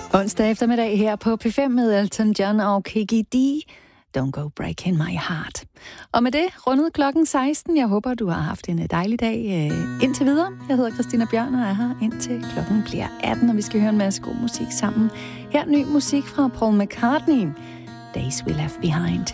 Onsdag eftermiddag her på P5 med Elton John og Kiki D. Don't go breaking my heart. Og med det rundet klokken 16. Jeg håber, du har haft en dejlig dag indtil videre. Jeg hedder Christina Bjørn og er her indtil klokken bliver 18, og vi skal høre en masse god musik sammen. Her ny musik fra Paul McCartney. Days We Left Behind.